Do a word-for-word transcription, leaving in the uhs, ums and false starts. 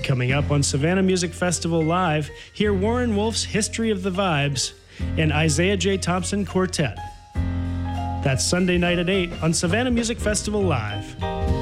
Coming up on Savannah Music Festival Live, hear Warren Wolf's History of the Vibes and Isaiah J. Thompson Quartet. That's Sunday night at eight on Savannah Music Festival Live.